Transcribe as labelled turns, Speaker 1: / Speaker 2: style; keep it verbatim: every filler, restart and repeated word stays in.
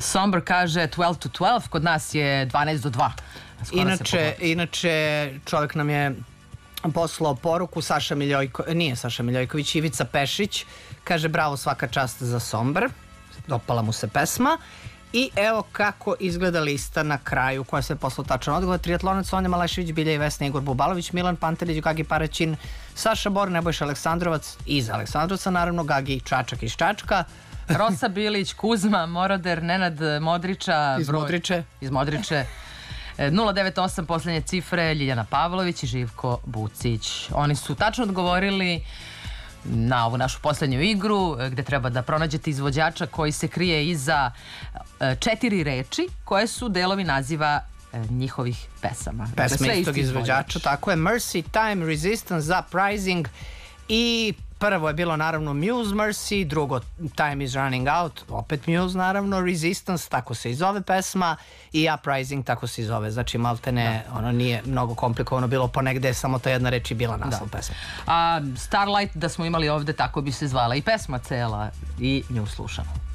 Speaker 1: Somber kaže twelve to twelve, kod nas je dvanaest do dva.
Speaker 2: Inače, inače, čovjek nam je poslao poruku, Saša Miljojko, nije Saša Miljojković, Ivica Pešić, kaže bravo, svaka čast za Somber, dopala mu se pesma. I evo kako izgleda lista na kraju koja se poslao tačan odgovor. Triatlonac Sonja Malešević, Bilja i Vesna, Igor Bubalović, Milan Pantelić, Gagi Paraćin, Saša Bor, Nebojša Aleksandrovac iz Aleksandrovca, naravno, Gagi Čačak iz Čačka,
Speaker 1: Rosa Bilić, Kuzma, Moroder, Nenad Modriča.
Speaker 2: Iz Modriče.
Speaker 1: Iz Modriče. nula devet osam posljednje cifre, Ljiljana Pavlović i Živko Bucić. Oni su tačno odgovorili na ovu našu posljednju igru, gde treba da pronađete izvođača koji se krije iza četiri reči koje su delovi naziva njihovih pesama.
Speaker 2: Pesme istog izvođača, tako je. Mercy, Time, Resistance, Uprising i prvo je bilo naravno Muse, Mercy, drugo Time is Running Out, opet Muse naravno, Resistance, tako se i zove pesma, i Uprising, tako se i zove. Znači maltene, ono nije mnogo komplikovano bilo, ponegde je samo ta jedna reč i bila naslov pesma.
Speaker 1: A Starlight da smo imali ovde, tako bi se zvala i pesma cela i nju slušamo.